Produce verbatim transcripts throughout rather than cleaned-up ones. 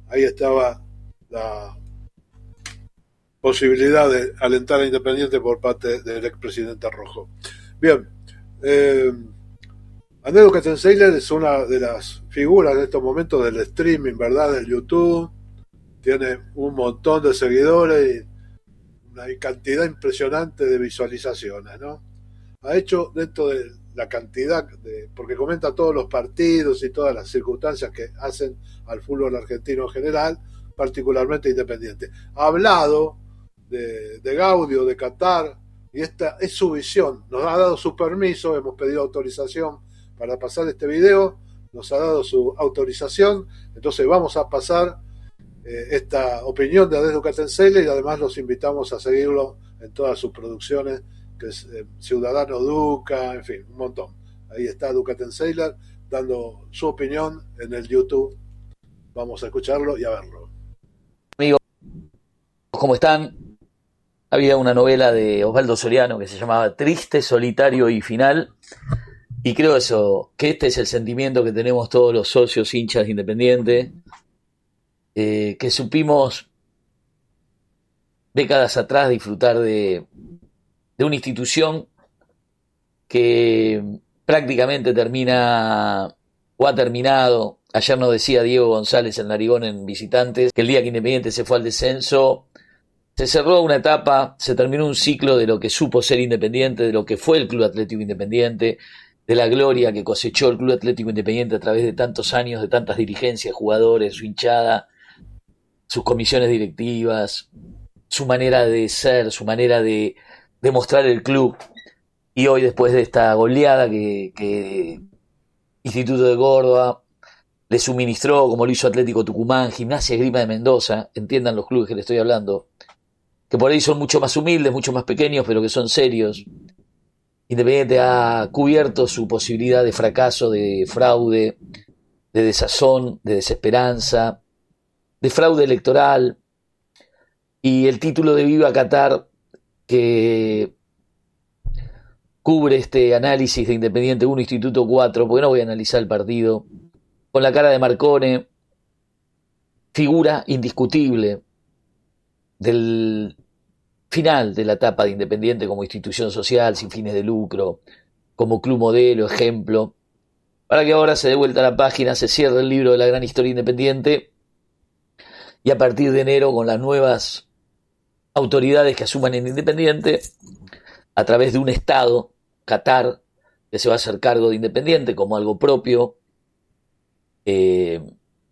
ahí estaba la posibilidad de alentar a Independiente por parte del expresidente Rojo. Bien, eh, Andrés Ducatenseiler es una de las figuras en estos momentos del streaming, ¿verdad? Del YouTube. Tiene un montón de seguidores y una cantidad impresionante de visualizaciones, ¿no? Ha hecho dentro de la cantidad, de, porque comenta todos los partidos y todas las circunstancias que hacen al fútbol argentino en general, particularmente Independiente. Ha hablado de, de Gaudio, de Qatar, y esta es su visión. Nos ha dado su permiso, hemos pedido autorización para pasar este video, nos ha dado su autorización, entonces vamos a pasar eh, esta opinión de Andrés Ducatenseiler y además los invitamos a seguirlo en todas sus producciones, que es eh, Ciudadano Duca, en fin, un montón. Ahí está Ducatenseiler dando su opinión en el YouTube. Vamos a escucharlo y a verlo. Amigos, ¿cómo están? Había una novela de Osvaldo Soriano que se llamaba Triste, Solitario y Final, y creo eso, que este es el sentimiento que tenemos todos los socios hinchas de Independiente, eh, que supimos décadas atrás disfrutar de, de una institución que prácticamente termina o ha terminado. Ayer nos decía Diego González en Narigón en Visitantes que el día que Independiente se fue al descenso se cerró una etapa, se terminó un ciclo de lo que supo ser Independiente, de lo que fue el Club Atlético Independiente, de la gloria que cosechó el Club Atlético Independiente a través de tantos años, de tantas dirigencias, jugadores, su hinchada, sus comisiones directivas, su manera de ser, su manera de, de mostrar el club. Y hoy, después de esta goleada que, que Instituto de Córdoba le suministró, como lo hizo Atlético Tucumán, Gimnasia Esgrima de Mendoza, entiendan los clubes que les estoy hablando, que por ahí son mucho más humildes, mucho más pequeños, pero que son serios. Independiente ha cubierto su posibilidad de fracaso, de fraude, de desazón, de desesperanza, de fraude electoral, y el título de Viva Qatar, que cubre este análisis de Independiente uno, Instituto cuatro, porque no voy a analizar el partido, con la cara de Marcone, figura indiscutible del final de la etapa de Independiente como institución social sin fines de lucro, como club modelo, ejemplo, para que ahora se dé vuelta a la página, se cierre el libro de la gran historia Independiente y a partir de enero, con las nuevas autoridades que asuman en Independiente, a través de un Estado, Qatar, que se va a hacer cargo de Independiente como algo propio, eh,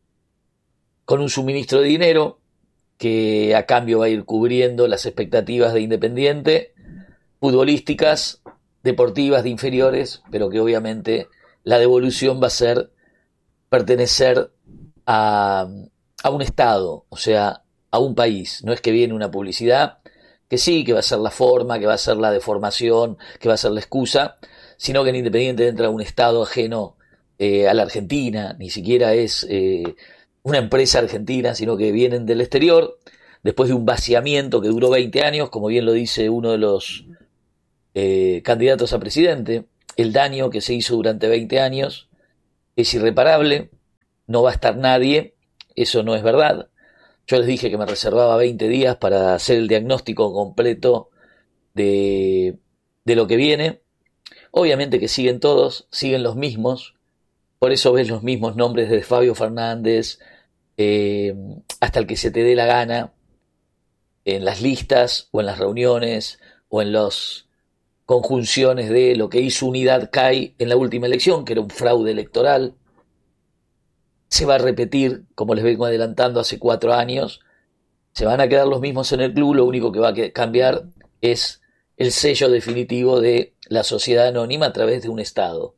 con un suministro de dinero que a cambio va a ir cubriendo las expectativas de Independiente, futbolísticas, deportivas de inferiores, pero que obviamente la devolución va a ser pertenecer a, a un Estado, o sea, a un país. No es que viene una publicidad, que sí, que va a ser la forma, que va a ser la deformación, que va a ser la excusa, sino que en Independiente entra un Estado ajeno eh, a la Argentina, ni siquiera es eh, una empresa argentina, sino que vienen del exterior, después de un vaciamiento que duró veinte años, como bien lo dice uno de los eh, candidatos a presidente. El daño que se hizo durante veinte años es irreparable, no va a estar nadie, eso no es verdad. Yo les dije que me reservaba veinte días para hacer el diagnóstico completo de, de lo que viene. Obviamente que siguen todos, siguen los mismos, por eso ves los mismos nombres de Fabio Fernández, eh, hasta el que se te dé la gana, en las listas o en las reuniones o en las conjunciones de lo que hizo Unidad C A I en la última elección, que era un fraude electoral. Se va a repetir, como les vengo adelantando hace cuatro años, se van a quedar los mismos en el club, lo único que va a cambiar es el sello definitivo de la sociedad anónima a través de un Estado.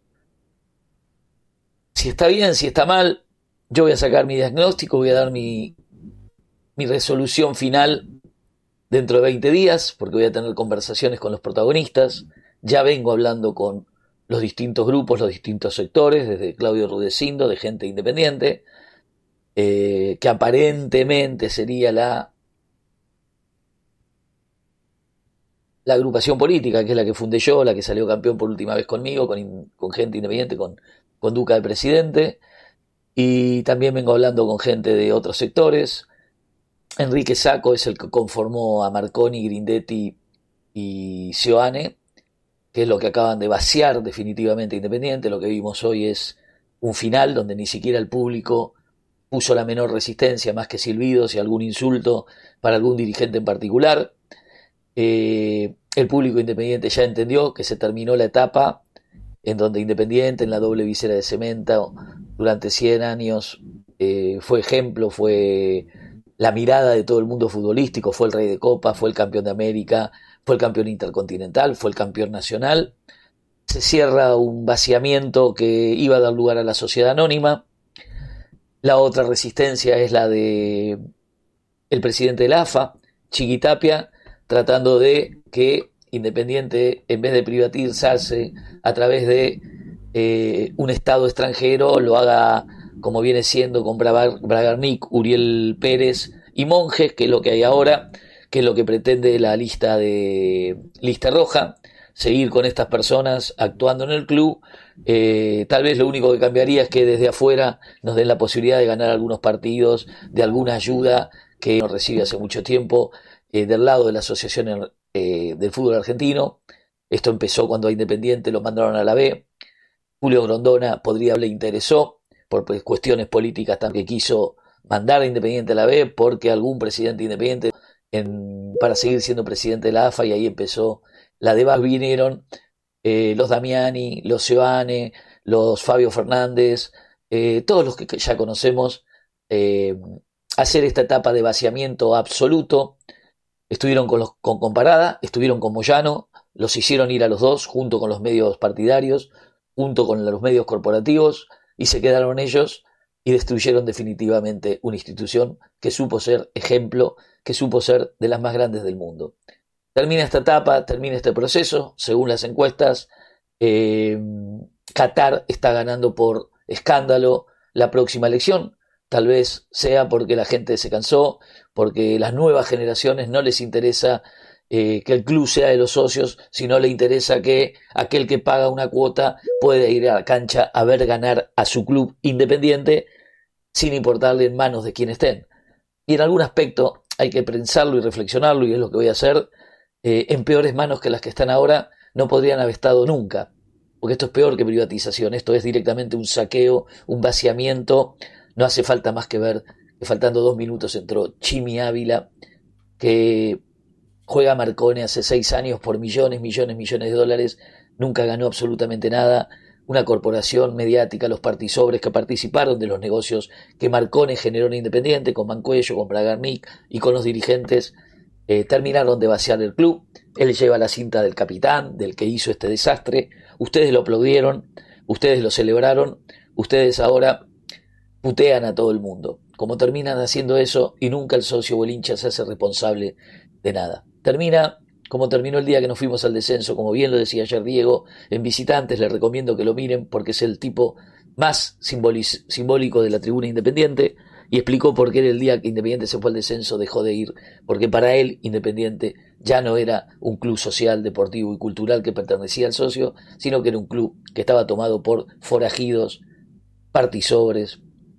Si está bien, si está mal, yo voy a sacar mi diagnóstico, voy a dar mi, mi resolución final dentro de veinte días, porque voy a tener conversaciones con los protagonistas. Ya vengo hablando con los distintos grupos, los distintos sectores, desde Claudio Rudecindo, de gente independiente, eh, que aparentemente sería la, la agrupación política, que es la que fundé yo, la que salió campeón por última vez conmigo, con, con gente independiente, con, con Duca de presidente. y también vengo hablando con gente de otros sectores. Enrique Sacco es el que conformó a Marconi, Grindetti y Seoane, que es lo que acaban de vaciar definitivamente Independiente. Lo que vimos hoy es un final donde ni siquiera el público puso la menor resistencia, más que silbidos y algún insulto para algún dirigente en particular. Eh, el público independiente ya entendió que se terminó la etapa en donde Independiente, en la doble visera de cemento, durante cien años, eh, fue ejemplo, fue la mirada de todo el mundo futbolístico, fue el rey de copa, fue el campeón de América, fue el campeón intercontinental, fue el campeón nacional. Se cierra un vaciamiento que iba a dar lugar a la sociedad anónima. La otra resistencia es la de el presidente de la A F A, Chiquitapia, tratando de que Independiente, en vez de privatizarse a través de eh, un Estado extranjero, lo haga como viene siendo con Bragarnik, Uriel Pérez y Monjes, que es lo que hay ahora, que es lo que pretende la lista de lista roja, seguir con estas personas actuando en el club. Eh, tal vez lo único que cambiaría es que desde afuera nos den la posibilidad de ganar algunos partidos, de alguna ayuda que no recibe hace mucho tiempo eh, del lado de la Asociación eh, del Fútbol Argentino. Esto empezó cuando a Independiente lo mandaron a la B. Julio Grondona podría le interesó por pues, cuestiones políticas también, que quiso mandar a Independiente a la B porque algún presidente independiente en, para seguir siendo presidente de la A F A, y ahí empezó la debate. Vinieron eh, los Damiani, los Seoane, los Fabio Fernández, eh, todos los que ya conocemos, eh, hacer esta etapa de vaciamiento absoluto. Estuvieron con, los, con Comparada, estuvieron con Moyano, los hicieron ir a los dos junto con los medios partidarios, junto con los medios corporativos, y se quedaron ellos y destruyeron definitivamente una institución que supo ser ejemplo, que supo ser de las más grandes del mundo. Termina esta etapa, termina este proceso, según las encuestas, eh, Qatar está ganando por escándalo la próxima elección. Tal vez sea porque la gente se cansó, porque las nuevas generaciones no les interesa eh, que el club sea de los socios, sino le interesa que aquel que paga una cuota puede ir a la cancha a ver ganar a su club independiente sin importarle en manos de quien estén. Y en algún aspecto hay que pensarlo y reflexionarlo, y es lo que voy a hacer. Eh, en peores manos que las que están ahora no podrían haber estado nunca, porque esto es peor que privatización, esto es directamente un saqueo, un vaciamiento. No hace falta más que ver que faltando dos minutos entró Chimi Ávila, que juega a Marconi hace seis años por millones, millones, millones de dólares, nunca ganó absolutamente nada. Una corporación mediática, los partisobres que participaron de los negocios que Marconi generó en Independiente, con Mancuello, con Bragarnik y con los dirigentes, eh, terminaron de vaciar el club. Él lleva la cinta del capitán, del que hizo este desastre. Ustedes lo aplaudieron, ustedes lo celebraron, ustedes ahora putean a todo el mundo. Como terminan haciendo eso y nunca el socio o el hincha se hace responsable de nada. Termina como terminó el día que nos fuimos al descenso, como bien lo decía ayer Diego, en Visitantes. Les recomiendo que lo miren porque es el tipo más simbólico de la tribuna Independiente, y explicó por qué era el día que Independiente se fue al descenso dejó de ir, porque para él Independiente ya no era un club social, deportivo y cultural que pertenecía al socio, sino que era un club que estaba tomado por forajidos, partisobres,